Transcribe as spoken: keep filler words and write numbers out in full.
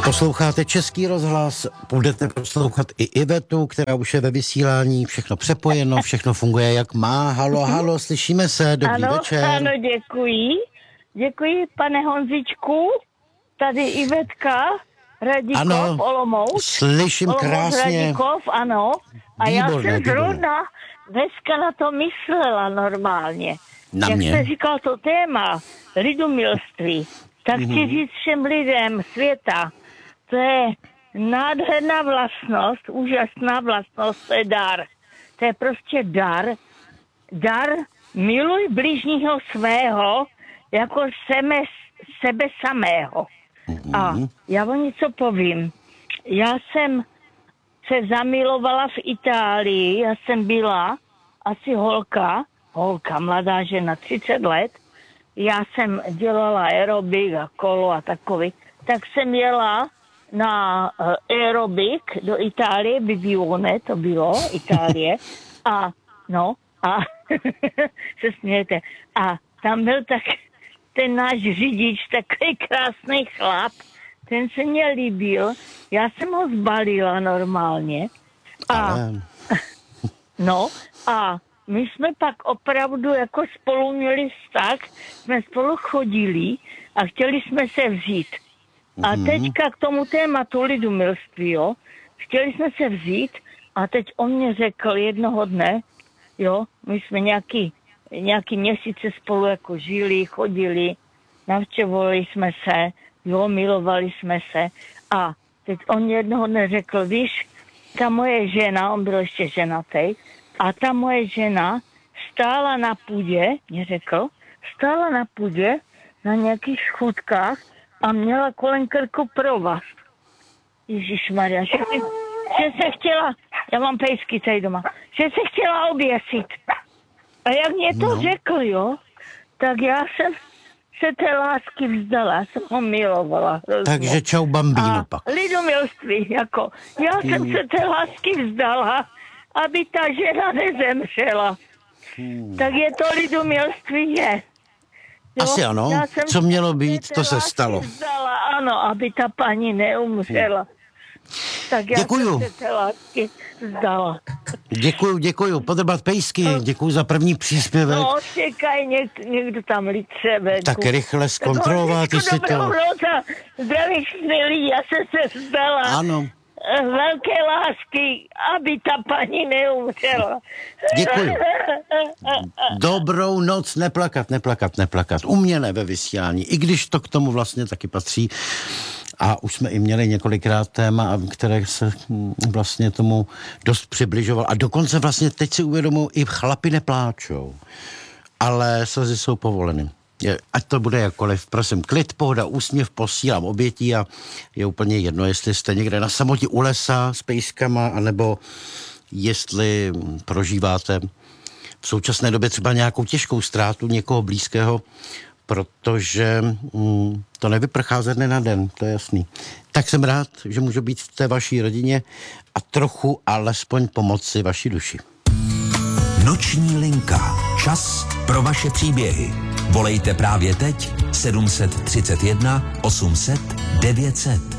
Posloucháte Český rozhlas, budete poslouchat i Ivetu, která už je ve vysílání, všechno přepojeno, všechno funguje jak má. Halo, halo, slyšíme se, dobrý ano, večer. Ano, děkuji. Děkuji, pane Honzičku. Tady Ivetka, Radikov, ano, Olomouc. Slyším Olomouc, krásně. Radikov, ano. A Výborné, já jsem výborné. zrovna dneska na to myslela normálně. Na Jak mě? jste říkal to téma, lidumilství, tak Mhm. chci říct všem lidem světa, to je nádherná vlastnost, úžasná vlastnost, to je dar. To je prostě dar. Dar, miluj bližního svého jako sebe, sebe samého. Mhm. A já vám něco povím. Já jsem se zamilovala v Itálii, já jsem byla asi holka, holka, mladá žena, třicet let. Já jsem dělala aerobik a kolo a takový. Tak jsem jela na uh, aerobik do Itálie, Bibione to bylo, Itálie. A no, a se smějete. A tam byl tak ten náš řidič, takový krásný chlap, ten se mě líbil. Já jsem ho zbalila normálně. A, Ale... no, a my jsme pak opravdu jako spolu měli vztah, jsme spolu chodili a chtěli jsme se vzít. A teďka k tomu tématu lidumilství, jo, chtěli jsme se vzít a teď on mě řekl jednoho dne, jo, my jsme nějaký, nějaký měsíce spolu jako žili, chodili, navštěvovali jsme se, jo, milovali jsme se a teď on jednoho dne řekl, víš, ta moje žena, on byl ještě ženatý, a ta moje žena stála na půdě, mě řekl, stála na půdě na nějakých schůdkách a měla kolem krku provaz. Ježišmarja, že, že se chtěla, já mám pejsky tady doma, že se chtěla oběsit. A jak mě to no. řekl, jo, tak já jsem se té lásky vzdala, jsem ho milovala. Hrozně. Takže čau bambíno a pak. Lidomilství, jako, já hmm. jsem se té lásky vzdala, aby ta žena nezemřela. Hmm. Tak je to lidomilství, je. Jo? Asi ano, co mělo být, to se stalo. Vzdala, ano, aby ta paní neumřela. Hmm. Tak já děkuju. jsem se té lásky vzdala. Děkuju, děkuju. Podrbat pejsky, no. Děkuju za první příspěvek. No, čekaj, něk, někdo tam líče venku. Tak rychle zkontrolovat, jestli to... Zdravím všichni lidi, já jsem se vzdala. Ano. Velké lásky, aby ta paní neumřela. Děkuju. Dobrou noc, neplakat, neplakat, neplakat. Umělé ve vysílání, i když to k tomu vlastně taky patří. A už jsme i měli několikrát téma, které se vlastně tomu dost přibližoval. A dokonce vlastně teď si uvědomují, i chlapi nepláčou. Ale slzy jsou povoleny. Je, ať to bude jakkoliv, prosím, klid, pohoda, úsměv, posílám obětí a je úplně jedno, jestli jste někde na samotě u lesa s pejskama, anebo jestli prožíváte v současné době třeba nějakou těžkou ztrátu někoho blízkého, protože mm, to nevyprchá ze dne na den, to je jasný. Tak jsem rád, že můžu být v té vaší rodině a trochu alespoň pomoci vaší duši. Noční linka. Čas pro vaše příběhy. Volejte právě teď sedm set třicet jedna osm set devět set.